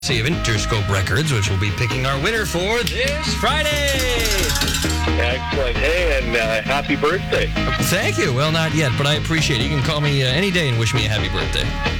of Interscope Records, which we'll be picking our winner for this Friday. Excellent. Hey, and happy birthday. Thank you. Well, not yet, but I appreciate it. You can call me any day and wish me a happy birthday.